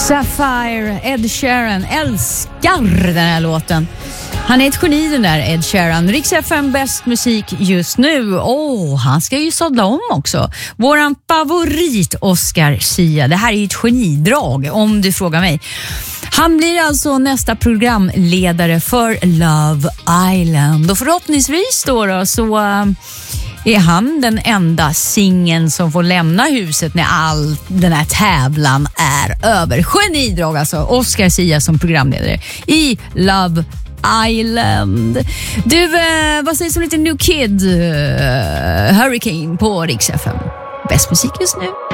Sapphire, Ed Sheeran, älskar den här låten. Han är ett geni den där Ed Sheeran. Rix FM bäst musik just nu. Han ska ju sadla om också. Våran favorit Oscar Sia. Det här är ett genidrag om du frågar mig. Han blir alltså nästa programledare för Love Island. Och förhoppningsvis då så är han den enda singeln som får lämna huset när all den här tävlan är över. Genidrag alltså. Oscar Sia som programledare i Love Island. Du, vad sägs om lite New Kid Hurricane på Rix FM? Bäst musik just nu.